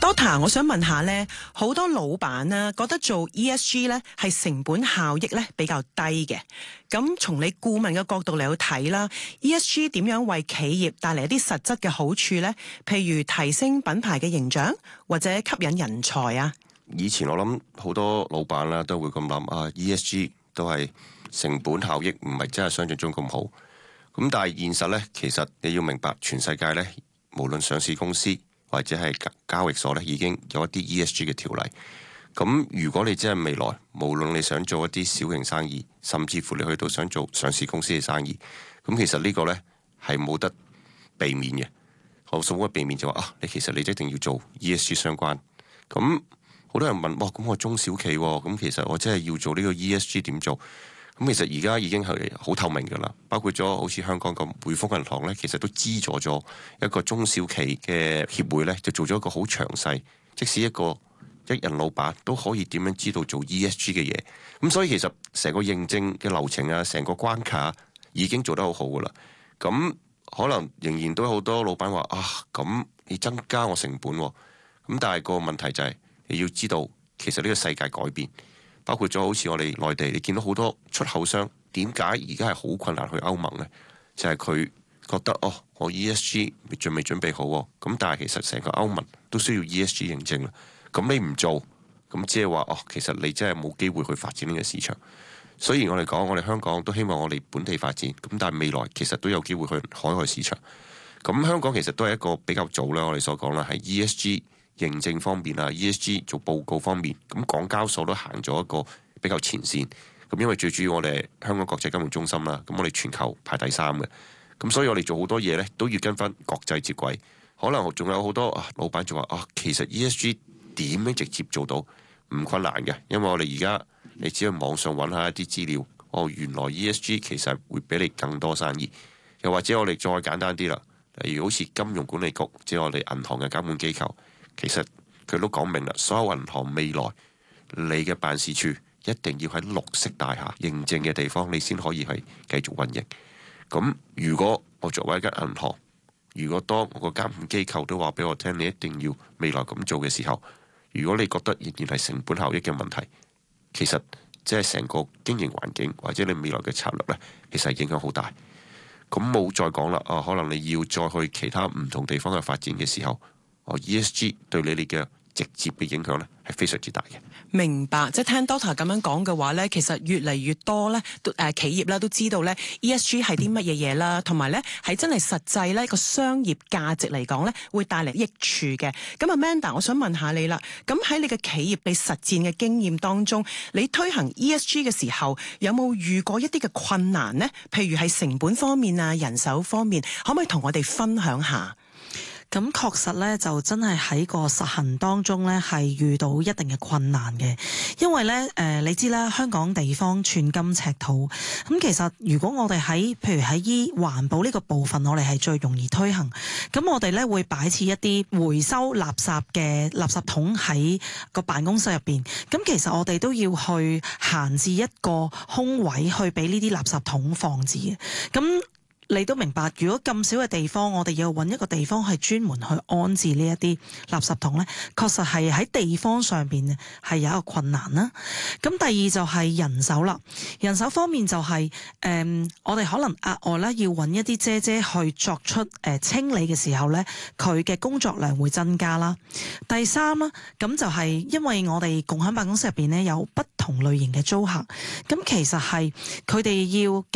Doctor，我想問下咧，好多老闆啊覺得做 ESG 咧係成本效益咧比較低嘅。咁從你顧問嘅角度嚟去睇啦，ESG 點樣為企業帶嚟一啲實質嘅好處咧？譬如提升品牌嘅形象，或者吸引人才啊？ 以前我諗好多老闆啦都會咁諗啊 ，ESG 都係成本效益唔係真係想像中咁好。咁但係現實咧，其實你要明白，全世界咧無論上市公司或者係交易所咧，已經有一啲 ESG 嘅條例。咁如果你真係未來，無論你想做一啲小型生意，甚至乎你去到想做上市公司嘅生意，咁其實呢個呢係冇得避免嘅。我所謂避免就話你其實你一定要做 ESG 相關。咁好多人問，咁我中小企，咁其實我真係要做呢個 ESG 點做？咁其實而家已經係好透明㗎啦，包括咗好似香港咁匯豐銀行呢，其實都資助咗一個中小企嘅協會呢，就做咗一個好詳細，即使一個一人老闆都可以點樣知道做 ESG 嘅嘢。咁所以其實成個認證嘅流程啊，成個關卡已經做得好好㗎啦。咁可能仍然都有好多老闆話咁你增加我成本喎。咁但係個問題就係你要知道，其實呢個世界改變。包括咗好似我哋內地，你見到好多出口商點解而家係好困難去歐盟呢？就係佢覺得我 ESG 未準備好喎。咁但係其實成個歐盟都需要 ESG 認證啦。咁你唔做，咁即係話其實你真係冇機會去發展呢個市場。雖然我哋講，我哋香港都希望我哋本地發展，咁但係未來其實都有機會去海外市場。咁香港其實都係一個比較早啦，我哋所講啦，係 ESG。認證方面啊 ，ESG 做報告方面，咁港交所都行咗一個比較前線。咁因為最主要我哋係香港國際金融中心啦，咁我哋全球排第3嘅，咁所以我哋做好多嘢呢都要跟翻國際接軌。可能仲有好多老闆就話其實 ESG 點樣直接做到唔困難嘅，因為我哋而家你只要網上揾下一啲資料，原來 ESG 其實會俾你更多生意。又或者我哋再簡單啲啦，例如好似金融管理局，即係我哋銀行嘅監管機構。其實佢都講明啦，所有銀行未來你嘅辦事處一定要喺綠色大廈認證嘅地方，你先可以係繼續運營。咁如果我作為一間銀行，如果當我個監管機構都話俾我聽，你一定要未來咁做嘅時候，如果你覺得仍然係成本效益嘅問題，其實即係成個經營環境或者你未來嘅策略呢，其實係影響好大。咁冇再講啦，可能你要再去其他唔同地方嘅發展嘅時候。ESG 對你哋嘅直接嘅影響咧係非常之大嘅。 明白，即係聽 Doctor 咁樣講嘅話咧，其實越嚟越多咧，企業啦都知道咧 ESG 係啲乜嘢嘢啦，同埋咧係真係實際咧個商業價值嚟講咧會帶嚟益處嘅。咁 Amanda，我想問下你啦，咁喺你嘅企業你實戰嘅經驗當中，你推行 ESG 嘅時候有冇遇過一啲嘅困難呢？譬如係成本方面啊、人手方面，可唔可以同我哋分享下？ 咁確實咧，就真係喺個實行當中咧，係遇到一定嘅困難嘅。因為咧，你知啦，香港地方寸金尺土。咁其實如果我哋譬如喺環保呢個部分，我哋係最容易推行。咁我哋咧會擺設一啲回收垃圾嘅垃圾桶喺個辦公室入邊。咁其實我哋都要去閒置一個空位去俾呢啲垃圾桶放置嘅。咁你都明白，如果咁少嘅地方，我哋要揾一個地方係專門去安置呢一啲垃圾桶呢，確實係喺地方上邊係有一個困難啦。咁第二就係人手啦，人手方面就係我哋可能額外咧要揾一啲姐姐去作出清理嘅時候呢，佢嘅工作量會增加啦。第三啦，咁就係因為我哋共享辦公室入邊呢有不同類型嘅租客，咁其實係佢哋要